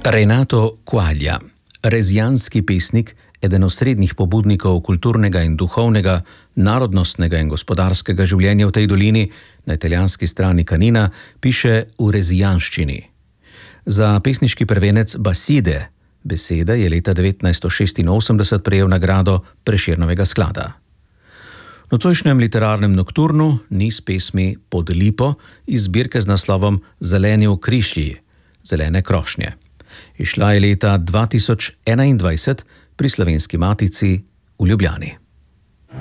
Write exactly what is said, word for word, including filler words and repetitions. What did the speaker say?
Renato Quaglia, rezijanski pesnik, eden osrednjih pobudnikov kulturnega in duhovnega, narodnostnega in gospodarskega življenja v tej dolini, na italijanski strani Kanina, piše v rezijanščini. Za pesniški prvenec Baside, besede, je leta devetnajststo šestinosemdeset prejel nagrado Prešernovega sklada. V nocojšnjem literarnem nokturnu niz pesmi Pod lipo iz zbirke z naslovom Zeleni v krišlji, zelene krošnje. Izšla je leta dva tisoč enaindvajset pri Slovenski matici v Ljubljani.